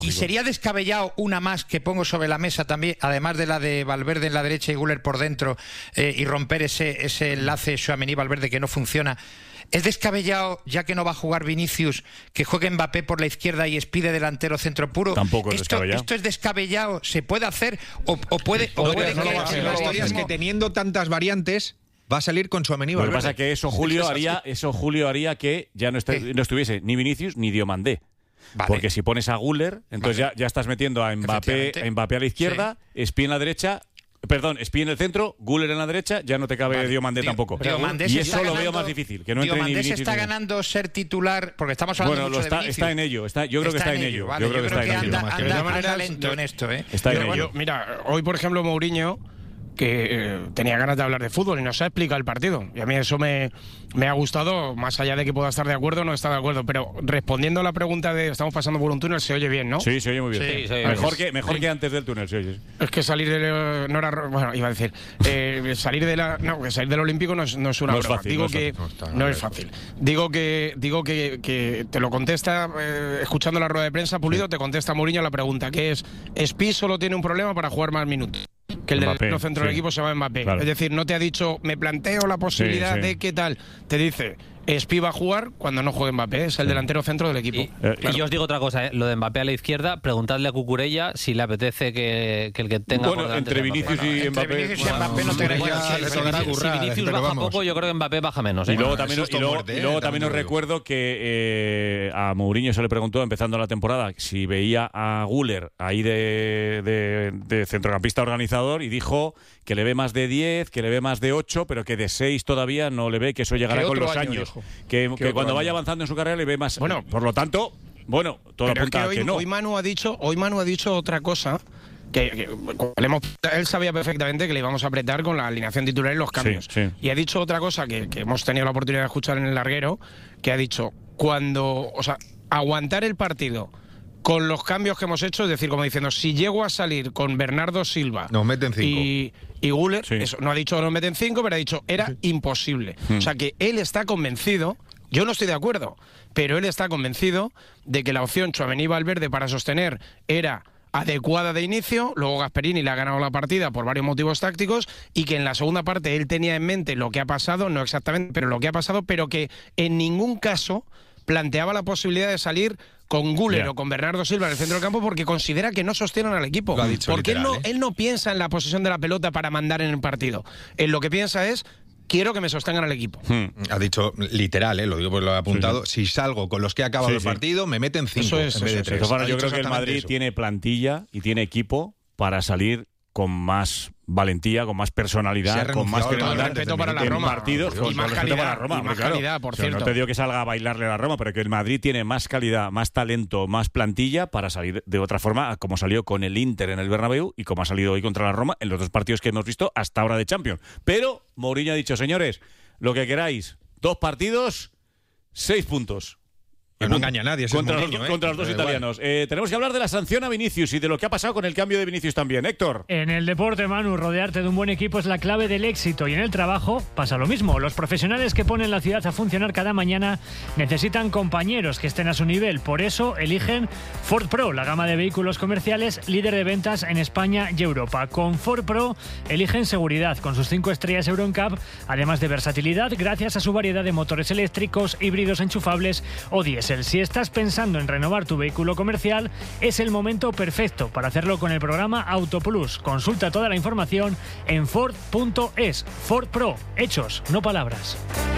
Y sería descabellado una más que pongo sobre la mesa también, además de la de Valverde en la derecha y Güler por dentro, y romper ese enlace Tchouaméni-Valverde que no funciona. ¿Es descabellado, ya que no va a jugar Vinicius, que juegue Mbappé por la izquierda y Spide delantero centro puro? Tampoco es descabellado. ¿Esto es descabellado? ¿Se puede hacer? ¿O puede es que teniendo tantas variantes va a salir con Tchouaméni. Lo que pasa es que eso Julio haría que ya no estuviese ni Vinicius ni Diomandé. Vale. Porque si pones a Güler, entonces ya estás metiendo a Mbappé a la izquierda, Spie en la derecha. Perdón, Spie en el centro, Güler en la derecha, ya no te cabe Diomandé tampoco. Y eso lo veo más difícil, que no entre ni Vinicius. Está ganando ser titular, porque estamos hablando mucho de Vinicius. Está en ello, yo creo que está en ello. Vale, yo creo que anda lento en esto. Está en ello. Mira, hoy por ejemplo Mourinho, que tenía ganas de hablar de fútbol y nos ha explicado el partido. Y a mí eso me ha gustado, más allá de que pueda estar de acuerdo o no estar de acuerdo. Pero respondiendo a la pregunta de estamos pasando por un túnel, se oye bien, ¿no? Sí, se oye muy bien. Sí, mejor que antes del túnel, se oye. Es que salir del... No era, bueno, iba a decir... salir del Olímpico no es una broma. Fácil, digo que no es fácil. Digo que te lo contesta, escuchando la rueda de prensa, Pulido, te contesta Mourinho la pregunta, que es: Spie solo tiene un problema para jugar más minutos. Que el del centro del equipo se va a Mbappé. Claro. Es decir, no te ha dicho, me planteo la posibilidad de qué tal. Te dice, Spie va a jugar cuando no juegue Mbappé, es el delantero centro del equipo. Y yo os digo otra cosa, lo de Mbappé a la izquierda, preguntadle a Cucurella si le apetece que el que tenga por delante entre Vinicius y Mbappé. No te si Vinicius baja poco, yo creo que Mbappé baja menos. Y luego también os recuerdo que a Mourinho se le preguntó, empezando la temporada, si veía a Güler ahí de centrocampista organizador, y dijo que le ve más de 10, que le ve más de 8, pero que de 6 todavía no le ve, que eso llegará con los años. Que cuando vaya avanzando en su carrera le ve más. Bueno, por lo tanto, todo apunta a que no. Hoy Manu ha dicho otra cosa. Él sabía perfectamente que le íbamos a apretar con la alineación titular y los cambios. Sí. Y ha dicho otra cosa que hemos tenido la oportunidad de escuchar en el larguero, que ha dicho, aguantar el partido con los cambios que hemos hecho, es decir, como diciendo, si llego a salir con Bernardo Silva nos meten 5 y Güler, eso, no ha dicho que nos meten 5, pero ha dicho era imposible. O sea que él está convencido, yo no estoy de acuerdo, pero él está convencido de que la opción Tchouaméni-Valverde para sostener era adecuada de inicio. Luego Gasperini le ha ganado la partida por varios motivos tácticos, y que en la segunda parte él tenía en mente lo que ha pasado, no exactamente, pero lo que ha pasado, pero que en ningún caso planteaba la posibilidad de salir con Güler o con Bernardo Silva en el centro del campo, porque considera que no sostienen al equipo. Porque él no piensa en la posesión de la pelota para mandar en el partido. Él lo que piensa es: quiero que me sostengan al equipo. Ha dicho literal, lo digo porque lo he apuntado. Si salgo con los que ha acabado el partido, me meten 5 en vez de 3. Yo creo que el Madrid tiene plantilla y tiene equipo para salir con más valentía, con más personalidad, con más respeto para la Roma, partidos, y más calidad, para la Roma, y más calidad, por cierto. No te digo que salga a bailarle a la Roma, pero que el Madrid tiene más calidad, más talento, más plantilla para salir de otra forma, como salió con el Inter en el Bernabéu y como ha salido hoy contra la Roma en los 2 partidos que hemos visto hasta ahora de Champions. Pero Mourinho ha dicho: señores, lo que queráis, 2 partidos, 6 puntos. No engaña a nadie. Contra los 2 italianos. Tenemos que hablar de la sanción a Vinicius y de lo que ha pasado con el cambio de Vinicius también. Héctor. En el deporte, Manu, rodearte de un buen equipo es la clave del éxito, y en el trabajo pasa lo mismo. Los profesionales que ponen la ciudad a funcionar cada mañana necesitan compañeros que estén a su nivel. Por eso eligen Ford Pro, la gama de vehículos comerciales líder de ventas en España y Europa. Con Ford Pro eligen seguridad con sus 5 estrellas Euro NCAP, además de versatilidad gracias a su variedad de motores eléctricos, híbridos enchufables o diésel. Si estás pensando en renovar tu vehículo comercial, es el momento perfecto para hacerlo con el programa AutoPlus. Consulta toda la información en Ford.es. Ford Pro, hechos, no palabras.